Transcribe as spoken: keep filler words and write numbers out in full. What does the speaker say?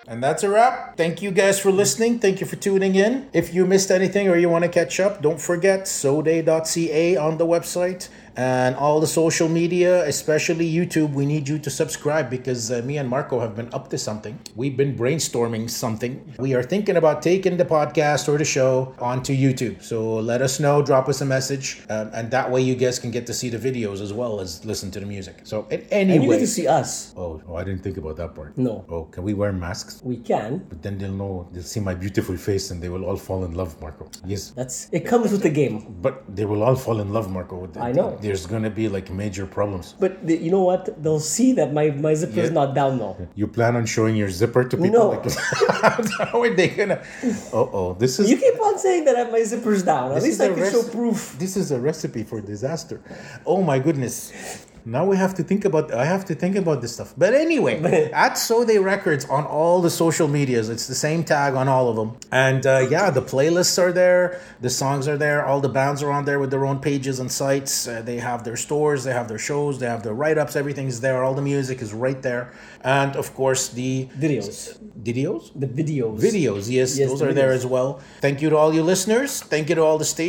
And that's a wrap. Thank you guys for listening. Thank you for tuning in. If you missed anything or you want to catch up, don't forget soday dot c a on the website. And all the social media, especially YouTube, we need you to subscribe because uh, me and Marco have been up to something. We've been brainstorming something. We are thinking about taking the podcast or the show onto YouTube. So let us know, drop us a message. Um, and that way you guys can get to see the videos as well as listen to the music. So anyway. And you get to see us. Oh, oh, I didn't think about that part. No. Oh, can we wear masks? We can. But then they'll know, they'll see my beautiful face and they will all fall in love, Marco. Yes. That's it comes with the game. But they will all fall in love, Marco. I know. There's going to be like major problems. But the, you know what? They'll see that my, my zipper is Yeah. not down now. You plan on showing your zipper to people? No. Like, how are they gonna? Oh, oh, this is You keep on saying that my zipper's down. At This least is I a can rec- show proof. This is a recipe for disaster. Oh my goodness. Now we have to think about. I have to think about this stuff. But anyway, at Soday Records on all the social medias, it's the same tag on all of them. And uh, yeah, the playlists are there, the songs are there, all the bands are on there with their own pages and sites. Uh, they have their stores, they have their shows, they have their write-ups. Everything's there. All the music is right there, and of course the Videos. videos. The videos. Videos, yes, Yes, those the are there videos. as well. Thank you to all you listeners. Thank you to all the stations.